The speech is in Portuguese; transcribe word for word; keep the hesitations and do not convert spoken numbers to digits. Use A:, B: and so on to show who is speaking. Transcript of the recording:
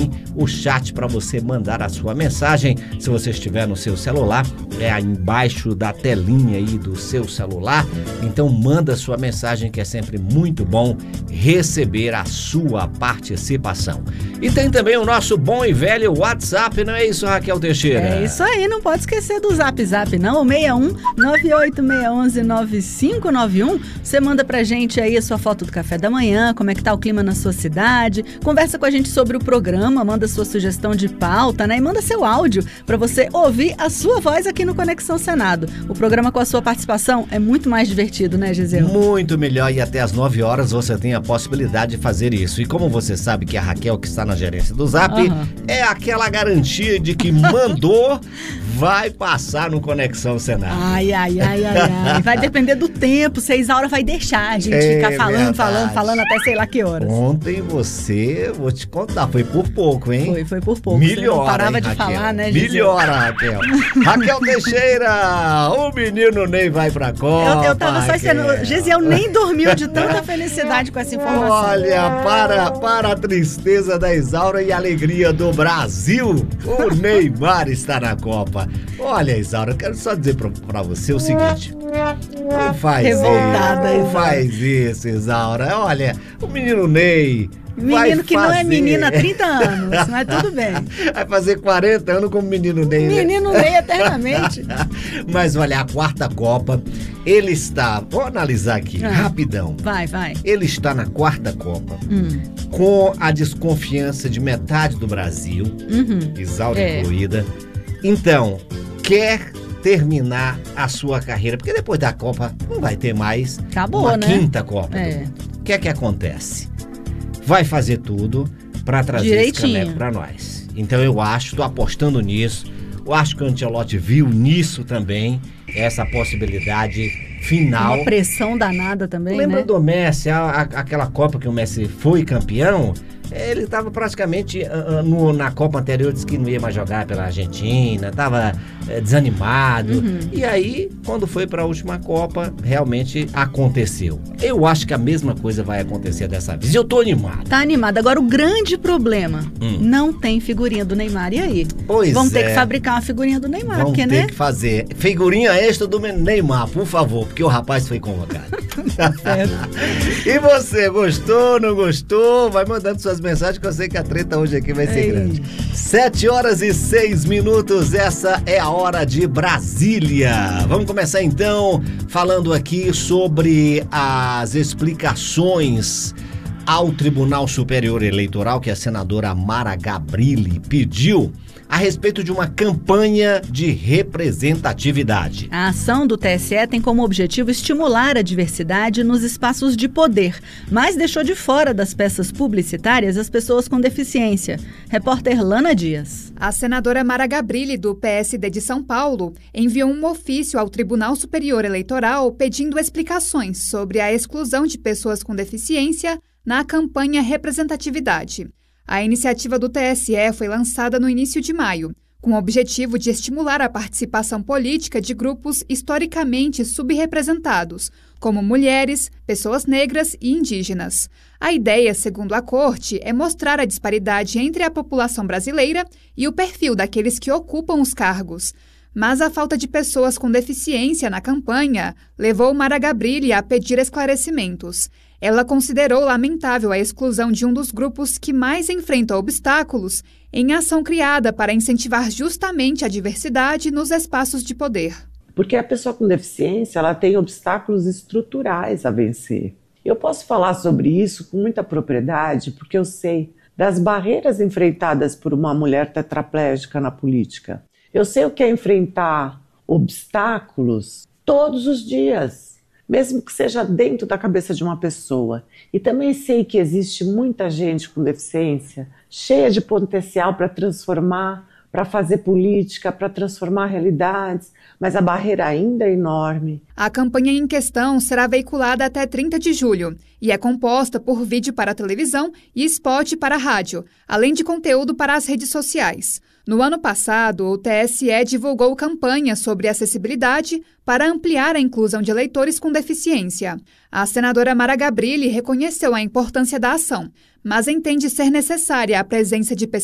A: também o chat para você mandar a sua mensagem. Se você estiver no seu celular, é aí embaixo da telinha aí do seu celular. Então manda sua mensagem, que é sempre muito bom receber a sua participação. E tem também o nosso bom e velho WhatsApp, não é isso, Raquel Teixeira?
B: É isso aí, não pode esquecer do Zap Zap não, o seis um nove oito seis um um nove cinco nove um. Você manda pra gente aí a sua foto do café da manhã, como é que tá o clima na sua cidade, conversa com a gente sobre o programa, manda sua sugestão de pauta, né? E manda seu áudio pra você ouvir a sua voz aqui no Conexão Senado. O programa com a sua participação é muito mais divertido, né, Gisele?
A: Muito melhor, e até às nove horas você tem a possibilidade de fazer isso. E como você sabe que a Raquel, que está na gerência do Zap, uhum. é aquela garantia de que mandou, vai passar no Conexão Senado.
B: Ai, ai, ai, ai, ai. Vai depender do tempo, se a Isaura vai deixar a gente é ficar falando, verdade. falando, falando até sei lá que horas.
A: Ontem você, vou te contar, foi por pouco, hein?
B: Foi, foi por pouco.
A: Melhora,
B: você não parava
A: hein,
B: de
A: Raquel?
B: falar, né, Gisele?
A: Melhora, Raquel. Raquel Teixeira, o menino Ney vai pra Copa.
B: Eu, eu tava só esperando. Gisele nem dormiu de tanta felicidade com essa informação.
A: Olha, para, para a tristeza da Isaura e a alegria do Brasil, o Neymar está na Copa. Olha, Isaura, eu quero só dizer pra, pra você o seguinte. Não faz
B: Revoltada,
A: isso, não faz isso, Isaura. Olha, o menino Ney...
B: Menino que
A: fazer...
B: não é menina há trinta anos, mas tudo bem.
A: Vai fazer quarenta anos como menino Ney, né?
B: Menino Ney eternamente.
A: Mas olha, a quarta Copa, ele está... Vou analisar aqui, ah, rapidão.
B: Vai, vai.
A: Ele está na quarta Copa,
B: hum.
A: com a desconfiança de metade do Brasil,
B: uhum.
A: Isaura
B: é.
A: incluída. Então, quer terminar a sua carreira, porque depois da Copa não vai ter mais
B: Acabou,
A: uma
B: né?
A: quinta Copa.
B: É.
A: O que é que acontece? Vai fazer tudo para trazer
B: direitinho.
A: esse caneco para nós. Então eu acho, tô apostando nisso. Eu acho que o Ancelotti viu nisso também, essa possibilidade final.
B: Uma pressão danada também,
A: Lembra
B: né?
A: do Messi, a, a, aquela Copa que o Messi foi campeão? Ele estava praticamente uh, no, na Copa anterior, disse que não ia mais jogar pela Argentina, estava uh, desanimado.
B: Uhum.
A: E aí, quando foi para a última Copa, realmente aconteceu. Eu acho que a mesma coisa vai acontecer dessa vez. Eu tô animado.
B: Tá animado. Agora, o grande problema,
A: hum.
B: não tem figurinha do Neymar. E aí?
A: Pois
B: Vamos
A: é.
B: ter que fabricar uma figurinha do Neymar,
A: Vamos
B: porque,
A: ter
B: né?
A: que fazer figurinha extra do Neymar, por favor, porque o rapaz foi convocado. E você, gostou, não gostou? Vai mandando suas mensagens, que eu sei que a treta hoje aqui vai ser
B: Ei.
A: grande. Sete horas e seis minutos, essa é a hora de Brasília. Vamos começar então falando aqui sobre as explicações ao Tribunal Superior Eleitoral que a senadora Mara Gabrilli pediu a respeito de uma campanha de representatividade.
B: A ação do T S E tem como objetivo estimular a diversidade nos espaços de poder, mas deixou de fora das peças publicitárias as pessoas com deficiência. Repórter Lana Dias.
C: A senadora Mara Gabrilli, do P S D de São Paulo, enviou um ofício ao Tribunal Superior Eleitoral pedindo explicações sobre a exclusão de pessoas com deficiência na campanha Representatividade. A iniciativa do T S E foi lançada no início de maio, com o objetivo de estimular a participação política de grupos historicamente subrepresentados, como mulheres, pessoas negras e indígenas. A ideia, segundo a Corte, é mostrar a disparidade entre a população brasileira e o perfil daqueles que ocupam os cargos. Mas a falta de pessoas com deficiência na campanha levou Mara Gabrilli a pedir esclarecimentos. Ela considerou lamentável a exclusão de um dos grupos que mais enfrenta obstáculos em ação criada para incentivar justamente a diversidade nos espaços de poder.
D: Porque a pessoa com deficiência ela tem obstáculos estruturais a vencer. Eu posso falar sobre isso com muita propriedade porque eu sei das barreiras enfrentadas por uma mulher tetraplégica na política. Eu sei o que é enfrentar obstáculos todos os dias, mesmo que seja dentro da cabeça de uma pessoa. E também sei que existe muita gente com deficiência, cheia de potencial para transformar, para fazer política, para transformar realidades, mas a barreira ainda é enorme.
C: A campanha em questão será veiculada até trinta de julho e é composta por vídeo para a televisão e spot para a rádio, além de conteúdo para as redes sociais. No ano passado, o T S E divulgou campanha sobre acessibilidade para ampliar a inclusão de eleitores com deficiência. A senadora Mara Gabrilli reconheceu a importância da ação, mas entende ser necessária a presença de pessoas